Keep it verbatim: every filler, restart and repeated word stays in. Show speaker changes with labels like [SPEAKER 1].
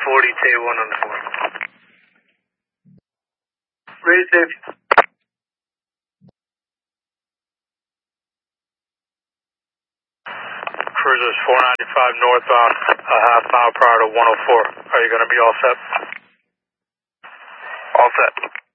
[SPEAKER 1] forty, T one on the four. Ready, safety.
[SPEAKER 2] Cruisers four ninety-five northbound, a half mile prior to one oh four. Are you going to be all set?
[SPEAKER 1] All set.